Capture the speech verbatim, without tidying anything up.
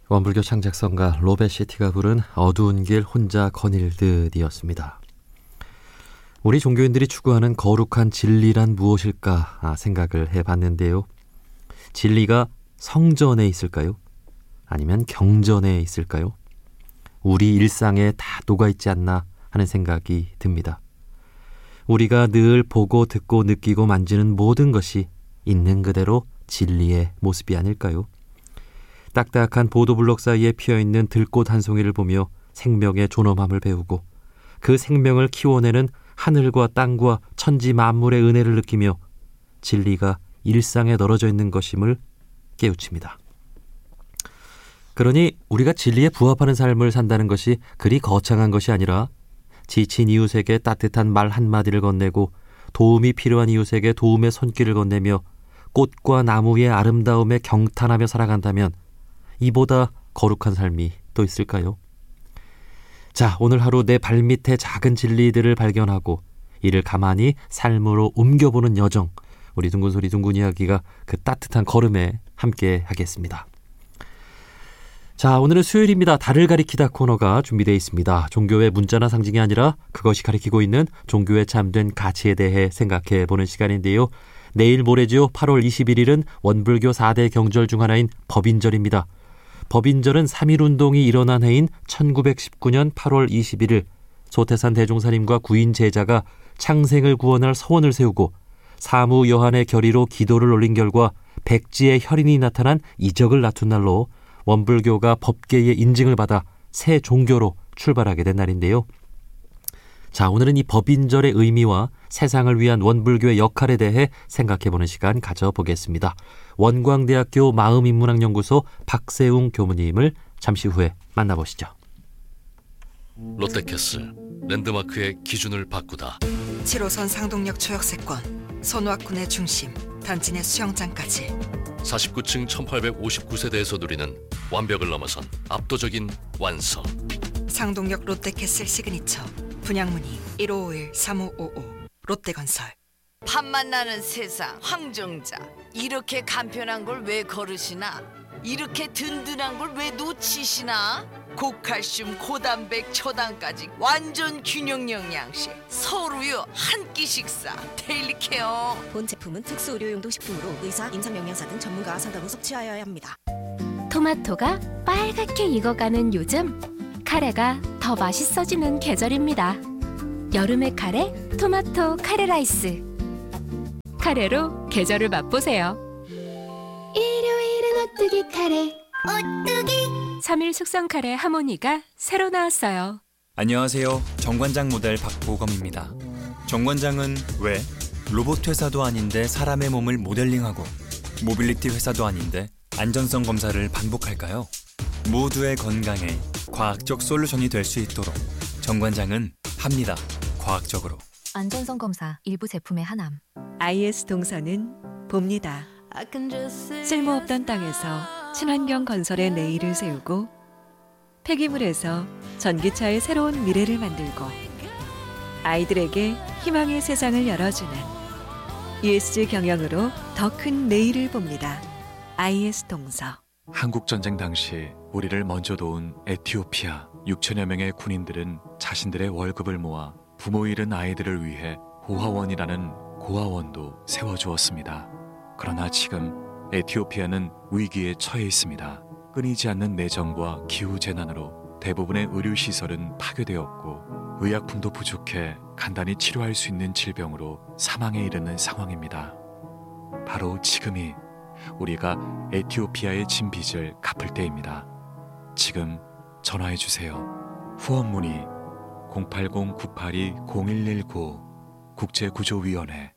원불교 창작성가 로베시티가 부른 어두운 길 혼자 거닐 듯이었습니다. 우리 종교인들이 추구하는 거룩한 진리란 무엇일까 생각을 해봤는데요. 진리가 성전에 있을까요? 아니면 경전에 있을까요? 우리 일상에 다 녹아있지 않나 하는 생각이 듭니다. 우리가 늘 보고 듣고 느끼고 만지는 모든 것이 있는 그대로 진리의 모습이 아닐까요? 딱딱한 보도블록 사이에 피어있는 들꽃 한 송이를 보며 생명의 존엄함을 배우고 그 생명을 키워내는 하늘과 땅과 천지 만물의 은혜를 느끼며 진리가 일상에 널어져 있는 것임을 깨우칩니다. 그러니 우리가 진리에 부합하는 삶을 산다는 것이 그리 거창한 것이 아니라 지친 이웃에게 따뜻한 말 한마디를 건네고 도움이 필요한 이웃에게 도움의 손길을 건네며 꽃과 나무의 아름다움에 경탄하며 살아간다면 이보다 거룩한 삶이 또 있을까요? 자, 오늘 하루 내 발밑에 작은 진리들을 발견하고 이를 가만히 삶으로 옮겨보는 여정, 우리 둥근소리 둥근 이야기가 그 따뜻한 걸음에 함께 하겠습니다. 자, 오늘은 수요일입니다. 달을 가리키다 코너가 준비되어 있습니다. 종교의 문자나 상징이 아니라 그것이 가리키고 있는 종교의 참된 가치에 대해 생각해보는 시간인데요. 내일 모레죠. 팔월 이십일일은 원불교 사 대 경절 중 하나인 법인절입니다. 법인절은 삼일운동이 일어난 해인 천구백십구년 팔월 이십일일 소태산 대종사님과 구인 제자가 창생을 구원할 서원을 세우고 사무 여한의 결의로 기도를 올린 결과 백지의 혈인이 나타난 이적을 낳은 날로 원불교가 법계의 인증을 받아 새 종교로 출발하게 된 날인데요. 자, 오늘은 이 법인절의 의미와 세상을 위한 원불교의 역할에 대해 생각해보는 시간 가져보겠습니다. 원광대학교 마음인문학연구소 박세웅 교무님을 잠시 후에 만나보시죠. 롯데캐슬 랜드마크의 기준을 바꾸다. 칠호선 상동역 초역세권, 손왁군의 중심, 단지 내 수영장까지 사십구층 천팔백오십구 세대에서 누리는 완벽을 넘어선 압도적인 완성. 상동역 롯데캐슬 시그니처 분양문의 일오오일 삼오오오 롯데건설. 팝만 나는 세상 황정자, 이렇게 간편한 걸 왜 거르시나? 이렇게 든든한 걸 왜 놓치시나? 고칼슘, 고단백, 초당까지 완전 균형 영양식. 서울우유 한 끼 식사 데일리 케어. 본 제품은 특수 의료용도 식품으로 의사, 임상영양사 등 전문가와 상담 후 섭취하여야 합니다. 토마토가 빨갛게 익어가는 요즘, 카레가 더 맛있어지는 계절입니다. 여름의 카레, 토마토 카레 라이스. 카레로 계절을 맛보세요. 일요일은 오뚜기 카레. 오뚜기. 삼 일 숙성 카레 하모니가 새로 나왔어요. 안녕하세요. 정관장 모델 박보검입니다. 정관장은 왜 로봇 회사도 아닌데 사람의 몸을 모델링하고 모빌리티 회사도 아닌데 안전성 검사를 반복할까요? 모두의 건강에 과학적 솔루션이 될 수 있도록 정관장은 합니다. 과학적으로. 안전성 검사 일부 제품의 하남. 아이에스 동서는 봅니다. 쓸모없던 땅에서 친환경 건설의 내일을 세우고 폐기물에서 전기차의 새로운 미래를 만들고 아이들에게 희망의 세상을 열어주는 이에스지 경영으로 더 큰 내일을 봅니다. 아이에스 동서. 한국전쟁 당시 우리를 먼저 도운 에티오피아 육천여 명의 군인들은 자신들의 월급을 모아 부모 잃은 아이들을 위해 고아원이라는 고아원도 세워주었습니다. 그러나 지금 에티오피아는 위기에 처해 있습니다. 끊이지 않는 내정과 기후재난으로 대부분의 의료시설은 파괴되었고 의약품도 부족해 간단히 치료할 수 있는 질병으로 사망에 이르는 상황입니다. 바로 지금이 우리가 에티오피아의 진 빚을 갚을 때입니다. 지금 전화해주세요. 후원 문의 공팔공 구팔이 공일일구 국제구조위원회.